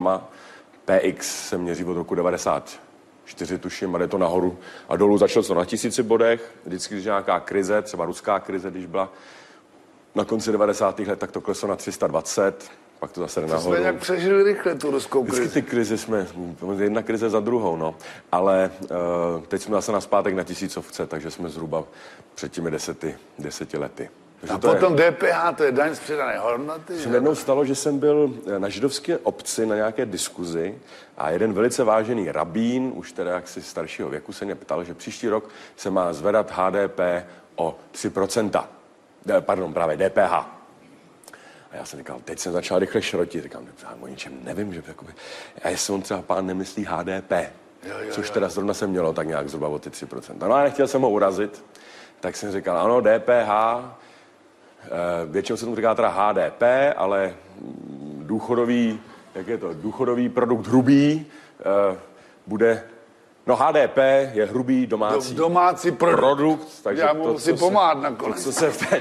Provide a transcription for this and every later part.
náma. PX se měří od roku 94, tuším, a jde to nahoru a dolů. Začalo to na 1000 bodech, vždycky, když nějaká krize, třeba ruská krize, když byla na konci 90. let, tak to kleslo na 320, pak to zase jde nahoru. Jsme nějak přežili rychle tu ruskou krizi. Vždycky ty krize jsme, jedna krize za druhou, no. Ale teď jsme zase naspátek na 1000, takže jsme zhruba před těmi 10 lety. Takže a potom DPH, to je daň z přidané hodnoty. Se jednou stalo, že jsem byl na židovské obci na nějaké diskuzi a jeden velice vážený rabín, už teda jaksi staršího věku, se mě ptal, že příští rok se má zvedat HDP o 3%. Pardon, právě DPH. A já jsem říkal, teď jsem začal rychle šrotit. Říkám, o ničem nevím, že jakoby... A jestli on třeba pán nemyslí HDP, což teda zrovna se mělo tak nějak zhruba o ty 3%. No a nechtěl jsem ho urazit, tak jsem říkal, ano, DPH, většinou se tomu říká teda HDP, ale důchodový, jak je to, důchodový produkt hrubý bude, no HDP je hrubý domácí produkt. Takže já mu musím pomáhat nakonec. Co se v té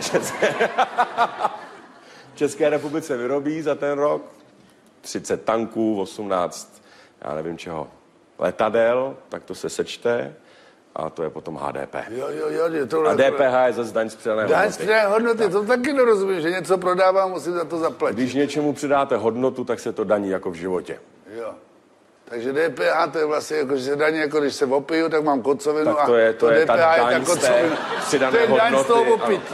České republice vyrobí za ten rok, 30 tanků, 18, já nevím čeho, letadel, tak to se sečte. A to je potom HDP. Jo, a DPH je zase daň z přidané hodnoty. Daň z přidané hodnoty, to taky nerozumím, že něco prodávám, musím za to zaplatit. Když něčemu přidáte hodnotu, tak se to daní jako v životě. Jo. Takže DPH to je vlastně jako, že se daní, jako když se opiju, tak mám kocovinu. Tak to je ta daň z té přidané hodnoty. To je daň z toho opití.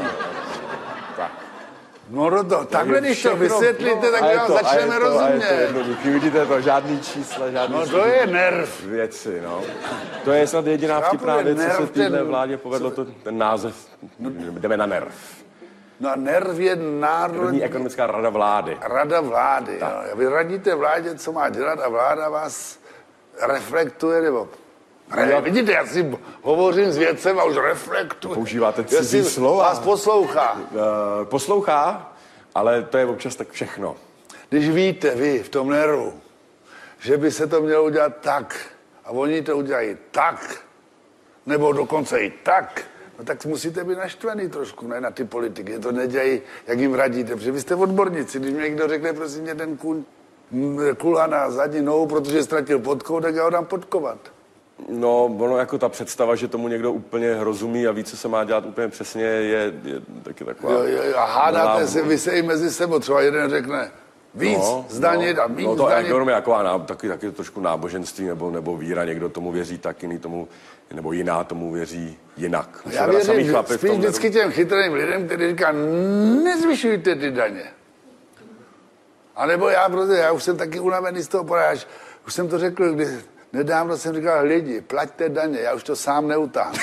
No to, takhle když to vysvětlíte, tak vám začneme rozumět. A je to jednoduchý, vidíte to, žádný čísla, žádný... No to je nerv. Věci, no. To je snad jediná vtipná věc, co se týhle vládě povedlo, ten název, jdeme na nerv. No a nerv je Národní ekonomická rada vlády. Rada vlády, jo. Vy radíte vládě, co má dělat a vláda vás reflektuje, nebo... Vidíte, já si hovořím s vědcem a už reflektuji. Používáte cizí slova. Vás poslouchá. Poslouchá, ale to je občas tak všechno. Když víte vy v tom nervu, že by se to mělo udělat tak a oni to udělají tak, nebo dokonce i tak, no tak musíte být naštvaný trošku, ne, na ty politiky. To nedělají, jak jim radíte, protože vy jste odborníci. Když mi někdo řekne, prosím mě, ten kůň kulhá na zadní nohu, protože ztratil podkou, tak já ho dám podkovat. No, ono jako ta představa, že tomu někdo úplně rozumí a ví, co se má dělat úplně přesně, je taky taková... Jo, a hádáte se, vy se i mezi sebou, třeba jeden řekne víc zdanit a méně zdanit. No to ekonomie je taky trošku náboženství nebo víra, někdo tomu věří tak, jiný tomu, nebo jiná tomu věří jinak. Já věřím spíš vždycky těm chytrým lidem, kteří říká, nezvyšujte ty daně. A nebo já už jsem taky unavený z toho poráž, už jsem to řekl, když nedávno jsem říkal, lidi, plaťte daně, já už to sám neutáhnu.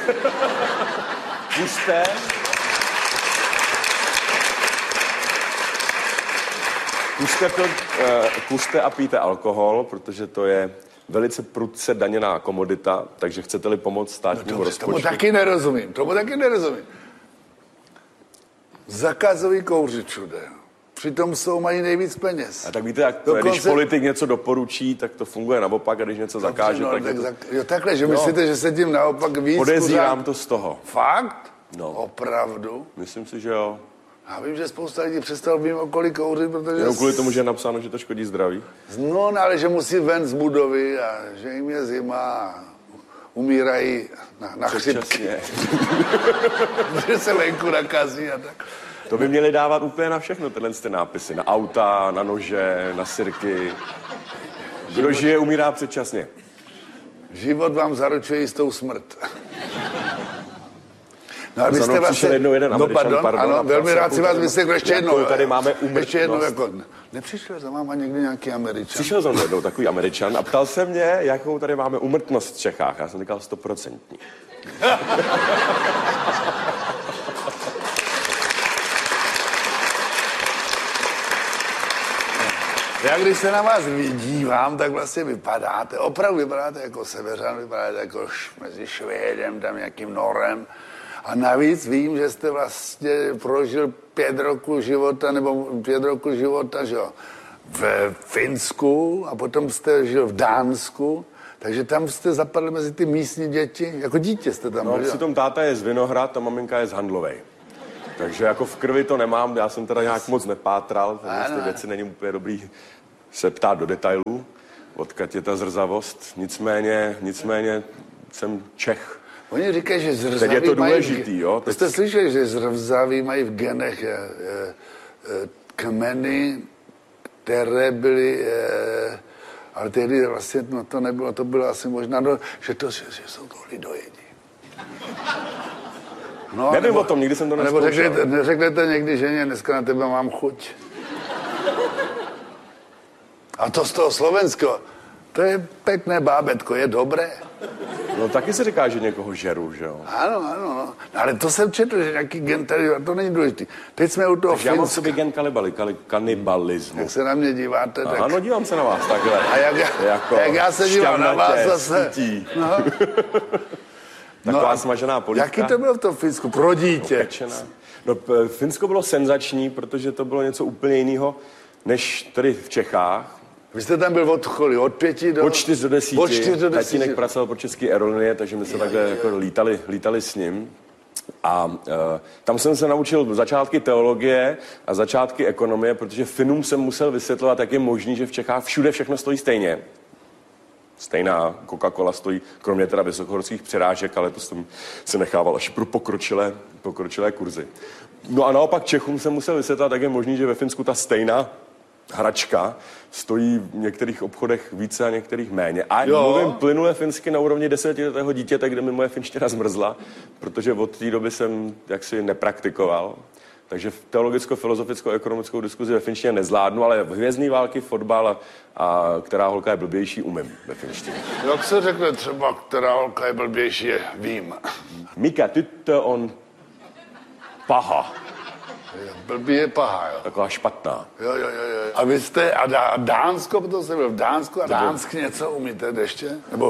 Kuřte a pijte alkohol, protože to je velice prudce daněná komodita, takže chcete-li pomoct státnímu rozpočtu. Tomu taky nerozumím. Zakazují kouřit všude. Přitom mají nejvíc peněz. A tak víte, jak to je, když politik něco doporučí, tak to funguje naopak, a když něco zakáže, Jo, takhle, že myslíte, že se tím naopak víc... Podezírám to z toho. Fakt? No. Opravdu? Myslím si, že jo. Já vím, že spousta lidí přestalo mimo okolí kouřit, protože... Jenom kvůli tomu, že je napsáno, že to škodí zdraví. No, ale že musí ven z budovy a že jim je zima a umírají na chřipky. Že se venku nakazí a tak. To by měli dávat úplně na všechno, tyhle nápisy. Na auta, na nože, na sirky. Kdo žije, umírá předčasně. Život vám zaručuje jistou smrt. No a vy jste vlastně... jeden Američan, pardon. Ano, velmi rád si vás vysvětlil ještě jednou. Tady máme úmrtnost. Ještě jednou, jako... Nepřišel za váma někdy nějaký Američan? Přišel za mnou jednou takový Američan a ptal se mě, jakou tady máme úmrtnost v Čechách. Já jsem říkal 100%. Já když se na vás dívám, tak vlastně opravdu vypadáte jako Seveřan, vypadáte jako mezi Švédem, tam nějakým Norem. A navíc vím, že jste vlastně prožil 5 roků života, že jo, v Finsku a potom jste žil v Dánsku, takže tam jste zapadli mezi ty místní děti, jako dítě jste tam byl. No, přitom táta je z Vinohrad a maminka je z Handlovej. Takže jako v krvi to nemám, já jsem teda nějak moc nepátral, takže ty věci není úplně dobrý se ptát do detailů, odkud je ta zrzavost. Nicméně jsem Čech. Oni říkají, že zrzaví teď je to důležitý, jo? Teď... Jste slyšeli, že zrzaví mají v genech kmeny, které byly, ale tehdy vlastně to nebylo, to bylo asi možná, že jsou to lidojedi. No, nevím o tom, nikdy jsem to nezkoušel. Nebo neřeknete někdy ženě, dneska na tebe mám chuť. A to z toho Slovensko, to je pěkné bábetko, je dobré. No taky se říká, že někoho žeru, že jo? Ano. No, ale to jsem četl, že nějaký gen tady, a to není důležitý. Teď jsme u toho Finska. Já mám v sobě gen kanibalismu. Jak se na mě díváte, tak... Ano, dívám se na vás takhle. A jak já se dívám na vás zase. No. Taková smažená polívka. Jaký to bylo v tom Finsku pro dítě? Pečená. No, Finsko bylo senzační, protože to bylo něco úplně jiného, než tady v Čechách. Vy jste tam byl od 5 do... Od 4 do 10. Od 4 do 10. Tatínek pracoval pro České aerolinie, takže my se takhle jako lítali s ním. A tam jsem se naučil začátky teologie a začátky ekonomie, protože Finům jsem musel vysvětlovat, jak je možný, že v Čechách všude všechno stojí stejně. Stejná Coca-Cola stojí, kromě teda vysokohorských přirážek, ale to jsem se nechával až pro pokročilé kurzy. No a naopak Čechům jsem musel vysvětlit, jak je možný, že ve Finsku ta stejná hračka stojí v některých obchodech více a některých méně. A mluvím plynule finsky na úrovni 10letého dítěte, kde mi moje finština zmrzla, protože od té doby jsem jaksi nepraktikoval. Takže teologicko-filozoficko-ekonomickou diskuzi ve finštině nezvládnu, ale hvězdný války, fotbal a která holka je blbější, umím ve finštině. Jak se řekne třeba, která holka je blbější, vím. Mikä tyttö on paha? Blbý je paha, jo. Taková špatná. Jo. A vy jste, a Dánsko, protože jste byl v Dánsku, a dánsky něco umíte ještě? Nebo?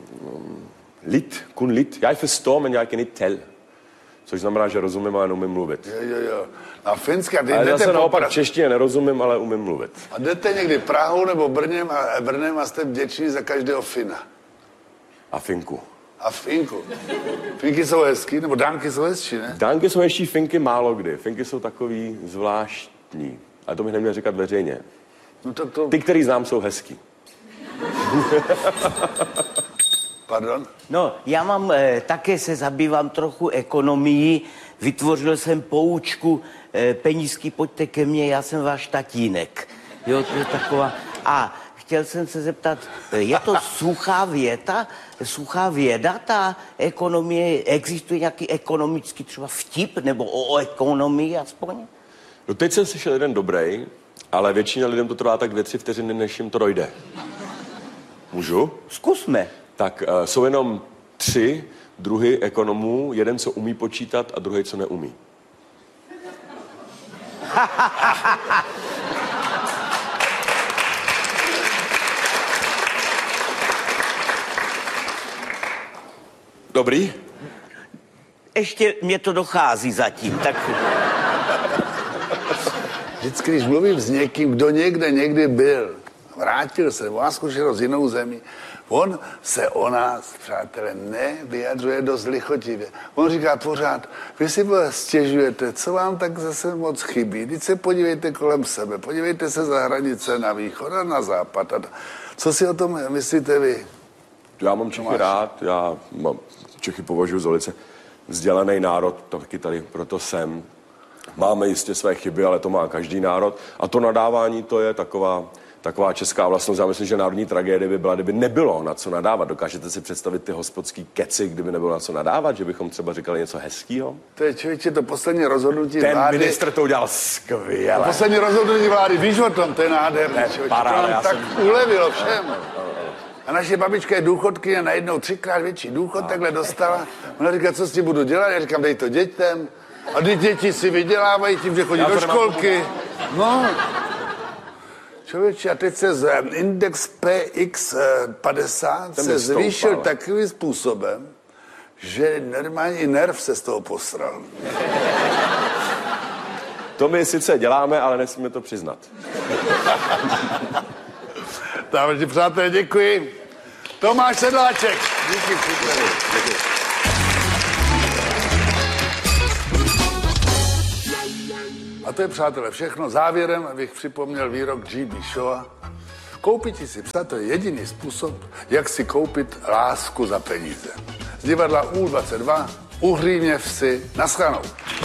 Kun lit. Já förstår, men jag kan inte tell. Což znamená, že rozumím, ale neumím mluvit. Jo. A finska, ty ale zase naopak češtině nerozumím, ale umím mluvit. A jdete někdy Prahou nebo Brnem a jste vděční za každého Fina. A Finku. A Finku. Finky jsou hezký, nebo Dánky jsou hezčí, ne? Dánky jsou hezčí, Finky málo kdy. Finky jsou takový zvláštní. Ale to bych neměl říkat veřejně. No to... Ty, který znám, jsou hezký. Pardon? No, já mám, také se zabývám trochu ekonomií. Vytvořil jsem poučku penízky, pojďte ke mně, já jsem váš tatínek. Jo, to je taková... A chtěl jsem se zeptat, je to suchá věda, ta ekonomie, existuje nějaký ekonomický třeba vtip, nebo o ekonomii aspoň? No teď jsem slyšel jeden dobrý, ale většině lidem to trvá tak 2-3 vteřiny, než jim to dojde. Můžu? Zkusme. Tak jsou jenom 3 druhy ekonomů, jeden, co umí počítat a druhý, co neumí. Dobrý? Ještě mě to dochází zatím, tak... Vždycky, když mluvím s někým, kdo někdy byl, vrátil se, má zkušenost z jinou zemí, on se o nás, přátelé, nevyjadřuje dost lichotivě. On říká pořád, vy si stěžujete, co vám tak zase moc chybí. Teď se podívejte kolem sebe, podívejte se za hranice na východ a na západ. Co si o tom myslíte vy? Já mám Čechy rád, Čechy považuji za velice vzdělaný národ, taky tady proto jsem. Máme jistě své chyby, ale to má každý národ. A to nadávání, to je taková česká vlastnost. Já myslím, že národní tragédie by byla, kdyby nebylo na co nadávat. Dokážete si představit ty hospodský keci, kdyby nebylo na co nadávat, že bychom třeba říkali něco hezkýho? To je, člověče, to poslední rozhodnutí ten vlády. Ten ministr to udělal skvěle. To poslední rozhodnutí vlády, víš o tom, to je nádherný. Paráda, tak ulevilo všem. A naše babička je důchodkyně, najednou 3krát větší důchod, takhle dostala. Ona říká, co s tím budu dělat? Já říkám, dej to dětem. A ty děti si vydělávají tím, že chodí do školky. No. Člověče, a teď se index PX50 se zvýšil takovým způsobem, že normální nerv se z toho posral. To my sice děláme, ale nesmíme to přiznat. Takže přátelé, děkuji. Tomáš Sedláček. Díky. A to je, přátelé, všechno. Závěrem bych připomněl výrok G.B. Shawa. Koupit si psa, to je jediný způsob, jak si koupit lásku za peníze. Z divadla U22, Uhříměv si, naschledanou.